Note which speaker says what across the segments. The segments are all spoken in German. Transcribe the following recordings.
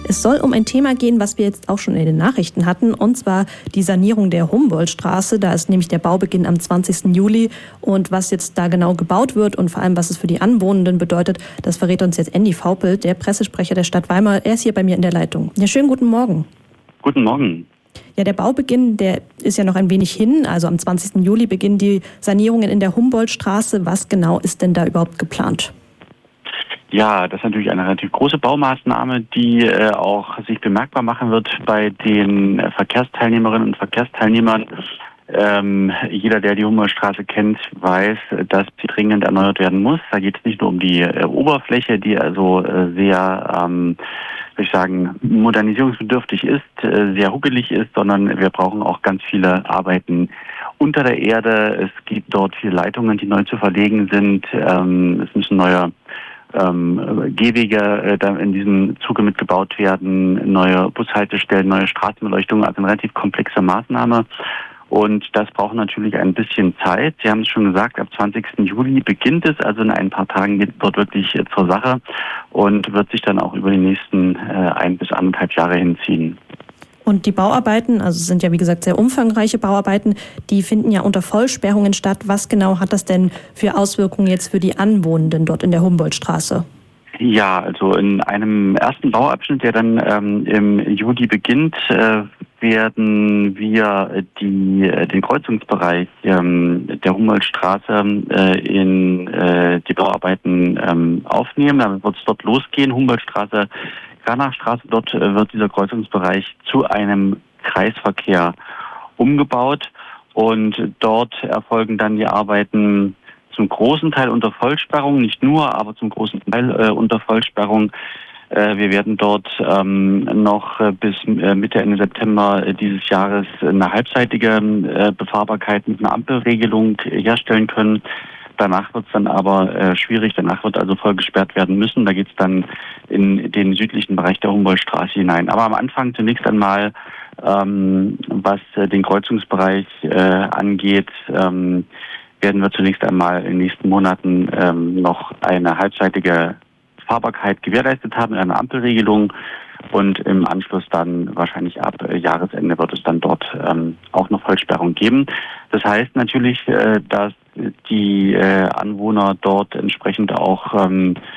Speaker 1: Es soll um ein Thema gehen, was wir jetzt auch schon in den Nachrichten hatten, und zwar die Sanierung der Humboldtstraße. Da ist nämlich der Baubeginn am 20. Juli. Und was jetzt da genau gebaut wird und vor allem, was es für die Anwohnenden bedeutet, das verrät uns jetzt Andy Vaupel, der Pressesprecher der Stadt Weimar. Er ist hier bei mir in der Leitung. Ja, schönen guten Morgen.
Speaker 2: Guten Morgen.
Speaker 1: Ja, der Baubeginn, der ist ja noch ein wenig hin. Also am 20. Juli beginnen die Sanierungen in der Humboldtstraße. Was genau ist denn da überhaupt geplant?
Speaker 2: Ja, das ist natürlich eine relativ große Baumaßnahme, die auch sich bemerkbar machen wird bei den Verkehrsteilnehmerinnen und Verkehrsteilnehmern. Jeder, der die Humboldtstraße kennt, weiß, dass sie dringend erneuert werden muss. Da geht es nicht nur um die Oberfläche, die also sehr, würde ich sagen, modernisierungsbedürftig ist, sehr huckelig ist, sondern wir brauchen auch ganz viele Arbeiten unter der Erde. Es gibt dort viele Leitungen, die neu zu verlegen sind. Es müssen neue Gehwege in diesem Zuge mitgebaut werden, neue Bushaltestellen, neue Straßenbeleuchtung, also eine relativ komplexe Maßnahme. Und das braucht natürlich ein bisschen Zeit. Sie haben es schon gesagt, ab 20. Juli beginnt es, also in ein paar Tagen geht es dort wirklich zur Sache und wird sich dann auch über die nächsten 1 bis 1,5 Jahre hinziehen.
Speaker 1: Und die Bauarbeiten, also es sind ja wie gesagt sehr umfangreiche Bauarbeiten, die finden ja unter Vollsperrungen statt. Was genau hat das denn für Auswirkungen jetzt für die Anwohnenden dort in der Humboldtstraße?
Speaker 2: Ja, also in einem ersten Bauabschnitt, der dann im Juli beginnt, werden wir den Kreuzungsbereich der Humboldtstraße in die Bauarbeiten aufnehmen. Dann wird es dort losgehen. Humboldtstraße, Granachstraße, dort wird dieser Kreuzungsbereich zu einem Kreisverkehr umgebaut und dort erfolgen dann die Arbeiten zum großen Teil unter Vollsperrung, nicht nur, aber zum großen Teil unter Vollsperrung. Wir werden dort noch bis Mitte, Ende September dieses Jahres eine halbseitige Befahrbarkeit mit einer Ampelregelung herstellen können. Danach wird es dann aber schwierig, danach wird also voll gesperrt werden müssen. Da geht es dann in den südlichen Bereich der Humboldtstraße hinein. Aber am Anfang zunächst einmal, was den Kreuzungsbereich angeht, werden wir zunächst einmal in den nächsten Monaten noch eine halbseitige Fahrbarkeit gewährleistet haben in einer Ampelregelung und im Anschluss dann wahrscheinlich ab Jahresende wird es dann dort auch noch Vollsperrung geben. Das heißt natürlich, dass die Anwohner dort entsprechend auch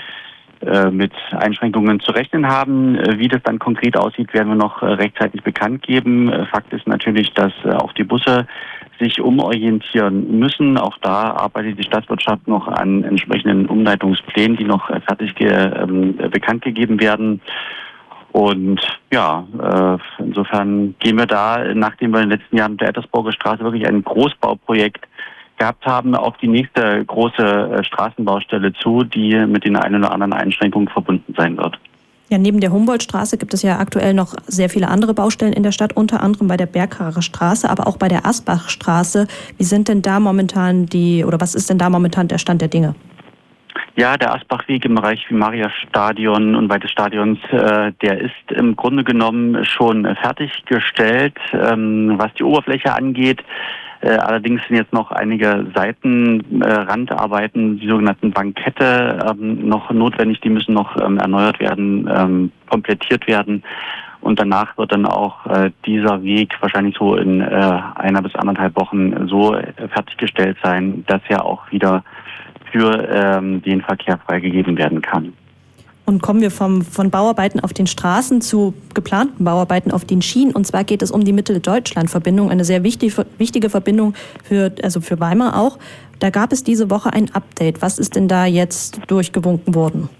Speaker 2: mit Einschränkungen zu rechnen haben. Wie das dann konkret aussieht, werden wir noch rechtzeitig bekannt geben. Fakt ist natürlich, dass auch die Busse sich umorientieren müssen. Auch da arbeitet die Stadtwirtschaft noch an entsprechenden Umleitungsplänen, die noch fertig bekannt gegeben werden. Und ja, insofern gehen wir da, nachdem wir in den letzten Jahren mit der Ettersburger Straße wirklich ein Großbauprojekt gehabt haben, auf die nächste große Straßenbaustelle zu, die mit den einen oder anderen Einschränkungen verbunden sein wird.
Speaker 1: Ja, neben der Humboldtstraße gibt es ja aktuell noch sehr viele andere Baustellen in der Stadt, unter anderem bei der Bergharer Straße, aber auch bei der Asbachstraße. Wie sind denn da momentan was ist denn da momentan der Stand der Dinge?
Speaker 2: Ja, der Asbachweg im Bereich Mariastadion und des Stadions, der ist im Grunde genommen schon fertiggestellt, was die Oberfläche angeht. Allerdings sind jetzt noch einige Seitenrandarbeiten, die sogenannten Bankette, noch notwendig. Die müssen noch erneuert werden, komplettiert werden. Und danach wird dann auch dieser Weg wahrscheinlich so in 1 bis 1,5 Wochen so fertiggestellt sein, dass er auch wieder für den Verkehr freigegeben werden kann.
Speaker 1: Und kommen wir von Bauarbeiten auf den Straßen zu geplanten Bauarbeiten auf den Schienen. Und zwar geht es um die Mitteldeutschland-Verbindung, eine sehr wichtige Verbindung für Weimar auch. Da gab es diese Woche ein Update. Was ist denn da jetzt durchgewunken worden?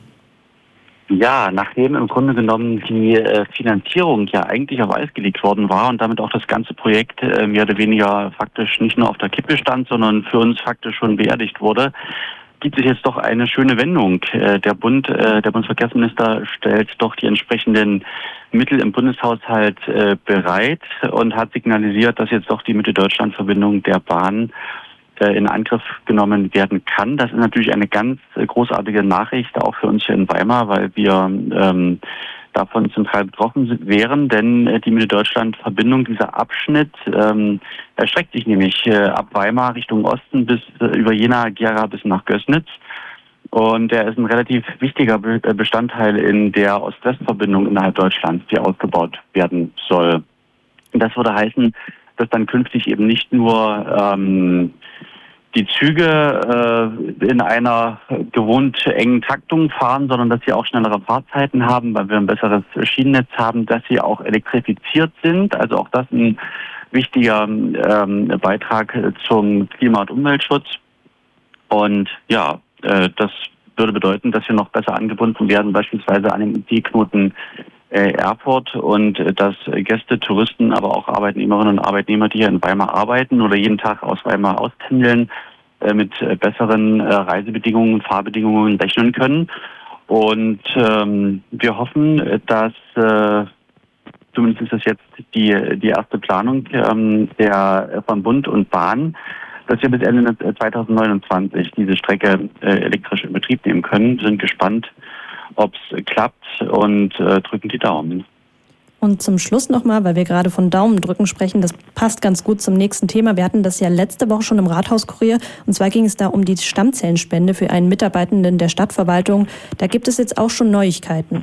Speaker 2: Ja, nachdem im Grunde genommen die Finanzierung ja eigentlich auf Eis gelegt worden war und damit auch das ganze Projekt mehr oder weniger faktisch nicht nur auf der Kippe stand, sondern für uns faktisch schon beerdigt wurde, gibt es jetzt doch eine schöne Wendung. Der Bundesverkehrsminister stellt doch die entsprechenden Mittel im Bundeshaushalt bereit und hat signalisiert, dass jetzt doch die Mitteldeutschland-Verbindung der Bahn in Angriff genommen werden kann. Das ist natürlich eine ganz großartige Nachricht, auch für uns hier in Weimar, weil wir davon zentral betroffen wären, denn die Mitteldeutschland-Verbindung, dieser Abschnitt, erstreckt sich nämlich ab Weimar Richtung Osten bis über Jena, Gera bis nach Gößnitz. Und der ist ein relativ wichtiger Bestandteil in der Ost-West-Verbindung innerhalb Deutschlands, die ausgebaut werden soll. Das würde heißen, dass dann künftig eben nicht nur die Züge in einer gewohnt engen Taktung fahren, sondern dass sie auch schnellere Fahrzeiten haben, weil wir ein besseres Schienennetz haben, dass sie auch elektrifiziert sind. Also auch das ein wichtiger Beitrag zum Klima- und Umweltschutz. Und ja, das würde bedeuten, dass wir noch besser angebunden werden, beispielsweise an den IT-Knoten Erfurt, und dass Gäste, Touristen, aber auch Arbeitnehmerinnen und Arbeitnehmer, die hier in Weimar arbeiten oder jeden Tag aus Weimar auspendeln, mit besseren Reisebedingungen, Fahrbedingungen rechnen können. Und wir hoffen, dass zumindest ist das jetzt die erste Planung von Bund und Bahn, dass wir bis Ende 2029 diese Strecke elektrisch in Betrieb nehmen können. Wir sind gespannt, ob es klappt, und drücken die Daumen.
Speaker 1: Und zum Schluss nochmal, weil wir gerade von Daumendrücken sprechen, das passt ganz gut zum nächsten Thema. Wir hatten das ja letzte Woche schon im Rathauskurier, und zwar ging es da um die Stammzellenspende für einen Mitarbeitenden der Stadtverwaltung. Da gibt es jetzt auch schon Neuigkeiten.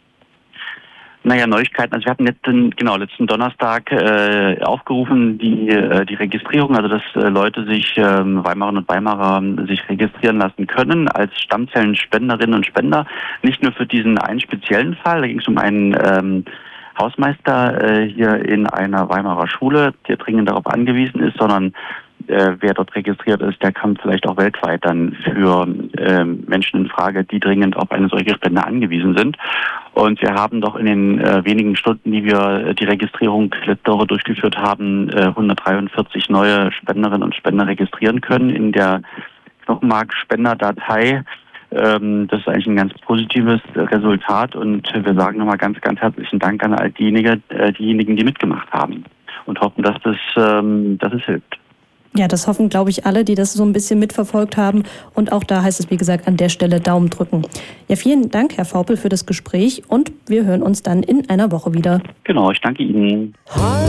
Speaker 2: Naja, Neuigkeiten. Also wir hatten letzten Donnerstag aufgerufen, die Registrierung, also dass Leute sich, Weimarinnen und Weimarer, sich registrieren lassen können als Stammzellenspenderinnen und Spender. Nicht nur für diesen einen speziellen Fall, da ging es um einen Hausmeister hier in einer Weimarer Schule, der dringend darauf angewiesen ist, sondern wer dort registriert ist, der kommt vielleicht auch weltweit dann für Menschen in Frage, die dringend auf eine solche Spende angewiesen sind. Und wir haben doch in den wenigen Stunden, die wir die Registrierung letzte Woche durchgeführt haben, 143 neue Spenderinnen und Spender registrieren können in der Knochenmarkspenderdatei. Das ist eigentlich ein ganz positives Resultat, und wir sagen nochmal ganz, ganz herzlichen Dank an all diejenigen, die mitgemacht haben, und hoffen, dass es hilft.
Speaker 1: Ja, das hoffen, glaube ich, alle, die das so ein bisschen mitverfolgt haben. Und auch da heißt es, wie gesagt, an der Stelle Daumen drücken. Ja, vielen Dank, Herr Vaupel, für das Gespräch, und wir hören uns dann in einer Woche wieder.
Speaker 2: Genau, ich danke Ihnen.